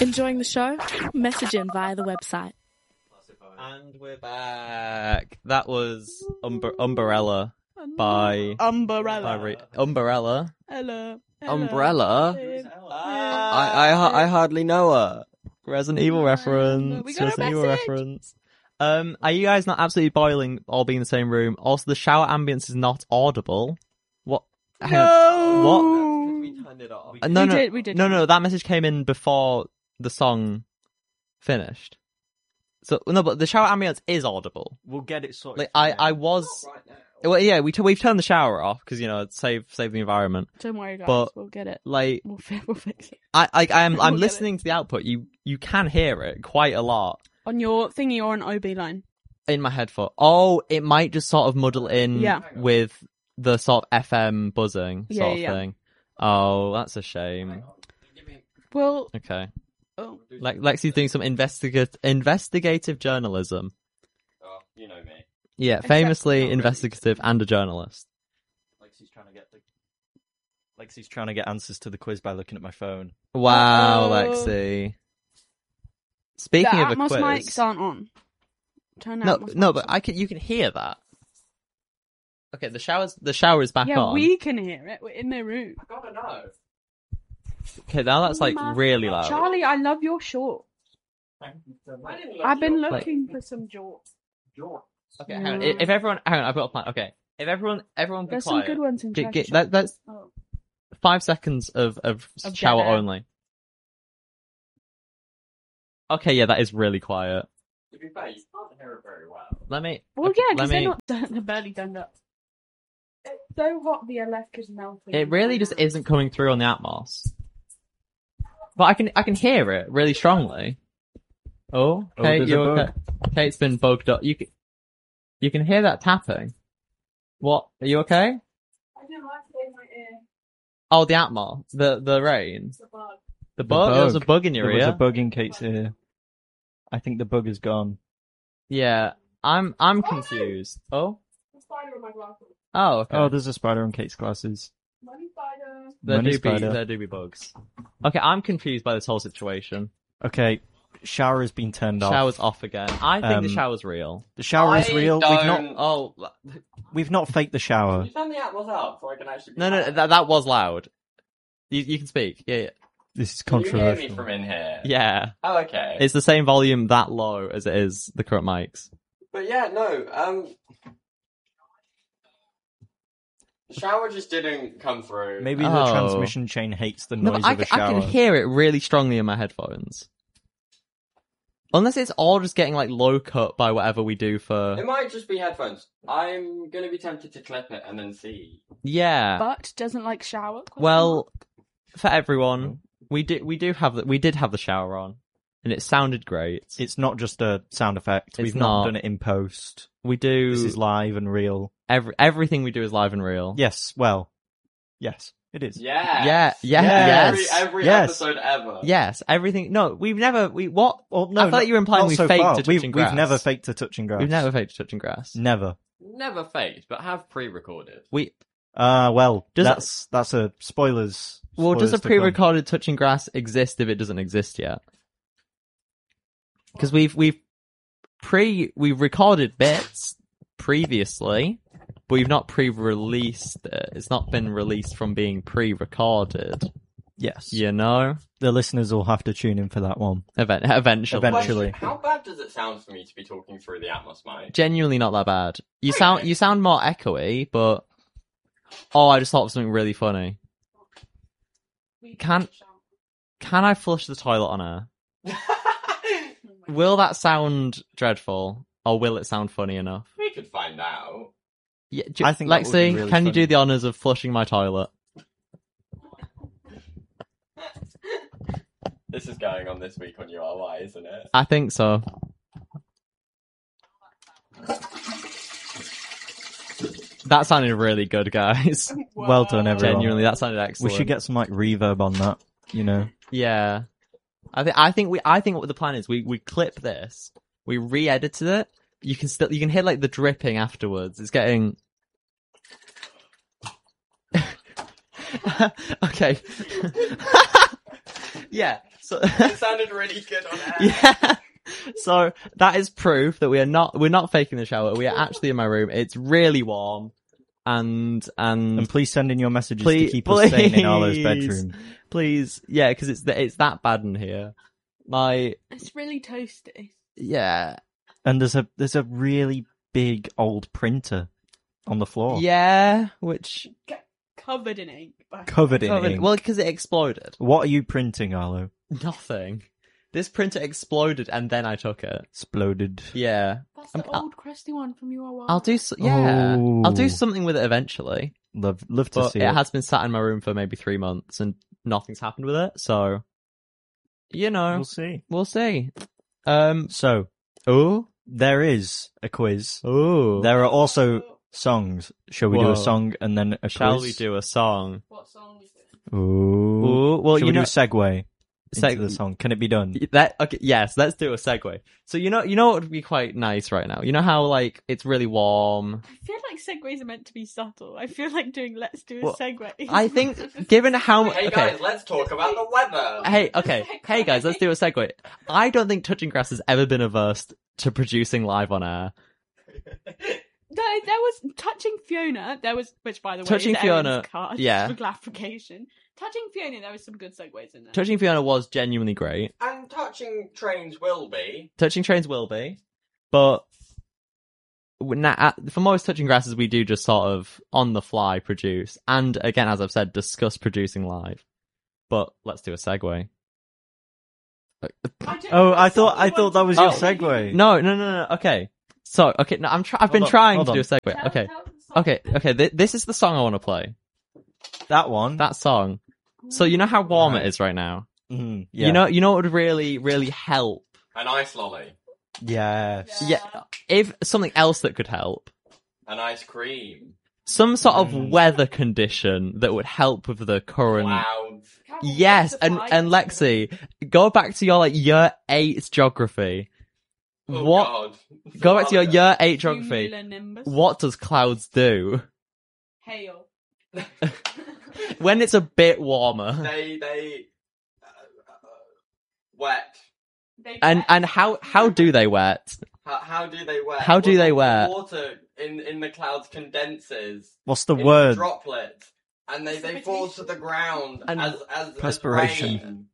Enjoying the show? Message in via the website. And we're back. That was Umbrella by Umbrella. Umbrella. Hello. Umbrella? I hardly know her. Resident Evil reference. We got a Resident Evil message. reference. Are you guys not absolutely boiling all being in the same room? Also, the shower ambience is not audible. What? Hang on. What? We turned it off. We did. No, that message came in before the song finished. So, no, but the shower ambience is audible. We'll get it sorted. Like, I was... Right now. Well, yeah, we've turned the shower off, because, you know, save the environment. Don't worry, guys. But, we'll get it. Like, We'll fix it. I'm We'll get listening to the output. You can hear it quite a lot. On your thingy or on OB line? In my headphone. Oh, it might just sort of muddle in Yeah. with the sort of FM buzzing Yeah, sort of yeah. thing. Oh, that's a shame. Well, Okay. oh. Like Lexi's doing some investigative journalism. Oh, you know me. Yeah, Except famously not investigative and a journalist. Lexi's trying to get answers to the quiz by looking at my phone. Wow, Uh-oh. Lexi. Speaking the of a Atmos quiz. mics aren't on. Turn the No, Atmos no, mics but on. you can hear that. Okay, the shower is back Yeah, on. we can hear it. We're in their room. I gotta know. Okay, now that's like really loud. Charlie, I love your shorts. I didn't look I've been your- looking for some jorts. Okay, hang on. If everyone, hang on, I've got a plan. Okay, if everyone be There's some quiet. good ones in Get- Cheshire. that's Oh. 5 seconds of Of shower dead air. only. Okay, yeah, that is really quiet. To be fair, you can't hear it very well. Let me. Well, okay, yeah, because let me- they're barely done up. It's so hot the electric is melting. It really just isn't coming through on the Atmos. But I can hear it really strongly. Oh, Kate, there's you a okay? bug. Kate's been bugged up. You can hear that tapping. What? Are you okay? I don't like it in my ear. Oh, the Atmos, the rain, It's a bug. the bug. There was a bug in your There was ear. a bug in Kate's ear. I think the bug is gone. Yeah, I'm confused. Oh, The spider in my glasses. oh, okay. Oh, there's a spider on Kate's glasses. Money spider. Money spider. There do be bugs. Okay, I'm confused by this whole situation. Okay, shower has been turned off. Shower's off again. I think the Um, shower's real. The shower is I real. don't- Oh, We've not faked the shower. You turn the Atmos up so I can actually. no, that was loud. You can speak. Yeah, This is Can you hear me controversial. from in here? yeah. Oh, okay. It's the same volume that low as it is the current mics. But yeah, no. The shower just didn't come through. Maybe the Oh. transmission chain hates the No, noise but of a shower. I can hear it really strongly in my headphones. Unless it's all just getting like low cut by whatever we do It for. might just be headphones. I'm gonna be tempted to clip it and then see. Yeah. But doesn't like shower. Well, for everyone, we did have the shower on, and it sounded great. It's not just a sound effect. We've not. not done it in post. We do This is live and real. everything we do is live and real. Yes, well, yes, it is. Yeah. Yeah, Yes. Every Yes. episode ever. Yes, everything. No, we've never. What? Well, no, I thought you were implying not we so faked far. a touching grass. We've never faked a touching grass. We've never faked touching grass. Never. Never faked, but have pre-recorded. We Well, Does- that's a spoilers. well, does a spoilers to come. pre-recorded touching grass exist if it doesn't exist yet? Because we've recorded bits previously, but we've not pre-released it. It's not been released from being pre-recorded. Yes. You know, The listeners will have to tune in for that one. eventually. Eventually. How bad does it sound for me to be talking through the Atmos mic? Genuinely not that bad. You Okay. sound more echoey, but I just thought of something really funny. Can I flush the toilet on air? Will that sound dreadful, or will it sound funny enough? We could find out. Yeah, I think that would be Lexi, really can you funny. do the honours of flushing my toilet? This is going on this week on URY, isn't it? I think so. That sounded really good, guys. Well done, everyone. Genuinely, that sounded We excellent. should get some like reverb on that. You know. Yeah. I think what the plan is, we clip this, we re-edited it. You can hear like the dripping afterwards. It's getting okay. Yeah. So, It sounded really good on air. yeah. So that is proof that we're not faking the shower. We are actually in my room. It's really warm, and please send in your messages please, to keep us sane in Arlo's please, bedroom. please, yeah, because it's that bad in here. It's really toasty. Yeah, And there's a really big old printer on the floor. yeah, which Covered in ink. Covered in ink. well, because it exploded. What are you printing, Arlo? Nothing. This printer exploded and then I took it. Exploded. Yeah. That's the old crusty one from your I'll do I'll do Oh. something with it eventually. Love to But see it it. has been sat in my room for maybe 3 months and nothing's happened with it. So, We'll see. we'll see. So, Oh, there is a quiz. oh. There are also songs. Shall we do Whoa. a song and then a Shall quiz? we do a song? What song is it? Ooh. Ooh, well, Shall you we do know, a segue into Seg- the song? Can it be done? okay, yes, let's do a segue. So you know what would be quite nice right now? You know how like it's really warm. I feel like segues are meant to be subtle. I feel like doing let's do a Well, segue. I think given how Hey okay. guys, let's talk about the weather. Hey guys, let's do a segue. I don't think Touching Grass has ever been averse to producing live on air. There was Touching Fiona. There was, which by the way, Touching is Erin's Fiona, card, yeah. for clarification. Touching Fiona, there was some good segues in there. Touching Fiona was genuinely great. And touching trains will be. Touching Trains will be, but for most Touching Grasses, we do just sort of on the fly produce, and again, as I've said, discuss producing live. But let's do a segue. Oh, I thought that was your Oh. segue. No. Okay. So, okay, no, I've been on, trying hold to do a on. segue. Okay. This is the song I want to play. That one. That song. So you know how warm it is right now. Mhm, yeah. You know what would really, really help. An ice lolly. Yes. Yeah, if something else that could help, An ice cream. some sort of weather condition that would help with the current. Clouds. Yes, and Lexi, go back to your like year 8 geography. Oh, What? God. Go back to your year 8 geography. Cumulonimbus. What does clouds do Hail. when it's a bit warmer? They wet. And how do they wet? How do they wet? How do they wet? Water in the clouds condenses. What's the into word? Droplets. And they fall to the ground And as perspiration. rain.